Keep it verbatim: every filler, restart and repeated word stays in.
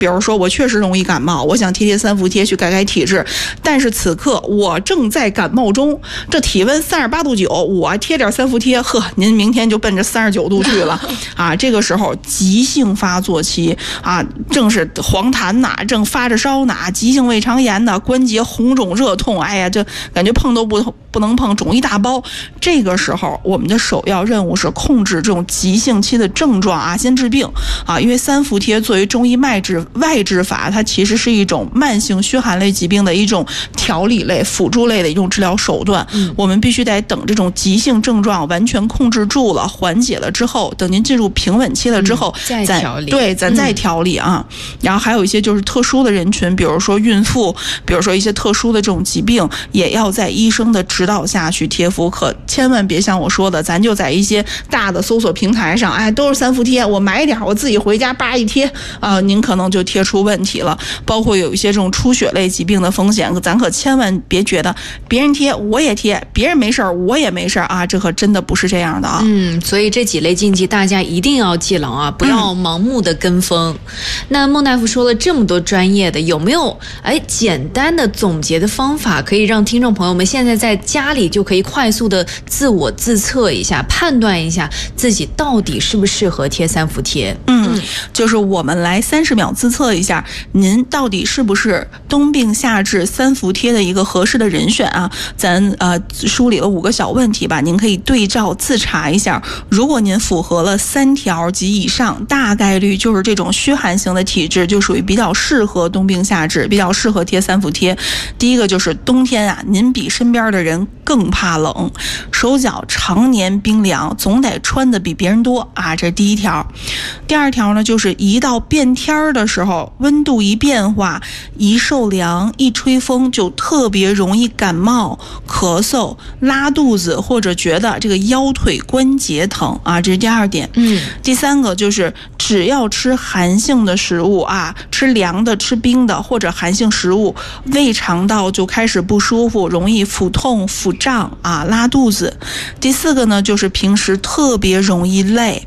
比如说我确实容易感冒，我想贴贴三伏贴去改改体质，但是此刻我正在感冒中，这体温三十八度九，我贴点三伏贴，呵，您明天就奔着三十九度去了啊！这个时候急性发作期啊，正是黄痰呐，正发着烧呐，急性胃肠炎呐，关节红肿热痛，哎呀，这感觉碰都不不能碰，肿一大包。这个时候我们的首要任务是控制这种急性期的症状啊，先治病啊，因为三伏贴作为中医脉治外治法，它其实是一种慢性虚寒类疾病的一种调理类、辅助类的一种治疗手段。嗯、我们必须得等这种急性症状完全控制住了、缓解了之后，等您进入平稳期了之后， 嗯、再调理。 对，咱再调理啊。嗯、然后还有一些就是特殊的人群，比如说孕妇，比如说一些特殊的这种疾病，也要在医生的指导下去贴敷。可千万别像我说的，咱就在一些大的搜索平台上，哎，都是三伏贴，我买一点，我自己回家叭一贴啊、呃，您可能就贴出问题了。包括有一些这种出血类疾病的风险，咱可千万别觉得别人贴我也贴，别人没事我也没事啊，这可真的不是这样的啊。 嗯，所以这几类禁忌大家一定要记牢啊，不要盲目的跟风。嗯、那孟大夫说了这么多专业的，有没有哎简单的总结的方法，可以让听众朋友们现在在家里就可以快速的自我自测一下，判断一下自己到底适不适合贴三伏贴？ 嗯，嗯就是我们来三十秒自测一下，您到底是不是冬病夏治三伏贴的一个合适的人选啊？咱呃梳理了五个小问题吧，您可以对照自查一下。如果您符合了三条及以上，大概率就是这种虚寒型的体质，就属于比较适合冬病夏治，比较适合贴三伏贴。第一个就是冬天啊，您比身边的人更怕冷，手脚常年冰凉，总得穿的比别人多啊，这是第一条。第二条呢，就是一到变天的时候，温度一变化，一受凉一吹风，就特别容易感冒、咳嗽、拉肚子，或者觉得这个腰腿关节疼啊，这是第二点。嗯，第三个就是只要吃寒性的食物啊，吃凉的、吃冰的或者寒性食物，胃肠道就开始不舒服，容易腹痛、腹胀啊、拉肚子。第四个呢，就是平时特别容易累